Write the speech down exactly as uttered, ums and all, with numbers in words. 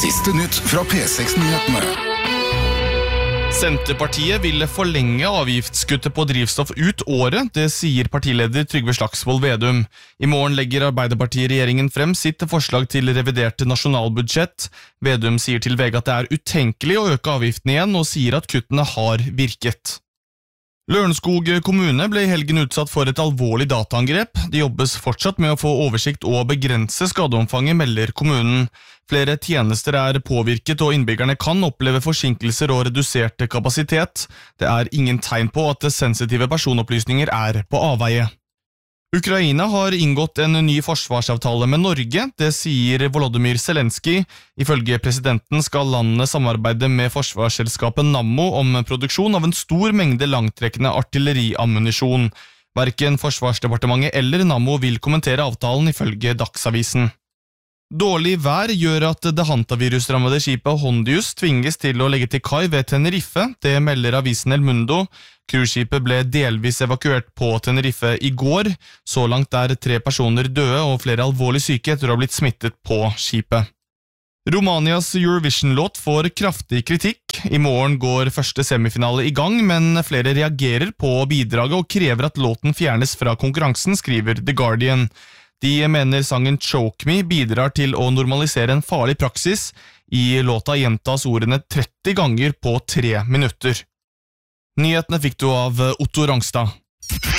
Siste nytt fra P seks-nyhetene. Senterpartiet vil forlenge avgiftskuttet på drivstoff ut året, det sier partileder Trygve Slagsvold Vedum. I morgen legger Arbeiderparti-regjeringen frem sitt forslag til revidert nasjonalbudsjett. Vedum sier til V G at det er utenkelig å øke avgiften igjen, og sier at kuttene har virket. Lørenskog kommune ble i helgen utsatt for et alvorlig dataangrep. Det jobbes fortsatt med å få oversikt og begrense skadeomfanget, melder kommunen. Flere tjenester er påvirket, og innbyggerne kan oppleve forsinkelser og redusert kapasitet. Det er ingen tegn på at sensitive personopplysninger er på avveie. Ukraina har inngått en ny forsvarsavtale med Norge, det sier Volodymyr Zelenskyj. Ifølge presidenten skal landene samarbeide med forsvarsselskapet Nammo om produksjon av en stor mengde langtrekkende artilleriammunisjon. Hverken Forsvarsdepartementet eller Nammo vil kommentere avtalen, ifølge Dagsavisen. Dårlig vær gjør at det hantavirusrammede skipet Hondius tvinges til å legge til kai ved Tenerife, det melder avisen El Mundo. Cruiseskipet ble delvis evakuert på Tenerife i går. Så langt er tre personer døde og flere alvorlig syke etter å ha blitt smittet på skipet. Romanias Eurovision-låt får kraftig kritikk. I morgen går første semifinale i gang, men flere reagerer på bidraget og krever at låten fjernes fra konkurransen, skriver The Guardian. De mener sangen Choke Me bidrar til å normalisere en farlig praksis. I låta gjentas ordene tretti ganger på tre minutter. Nyhetene fikk du av Otto Rangstad.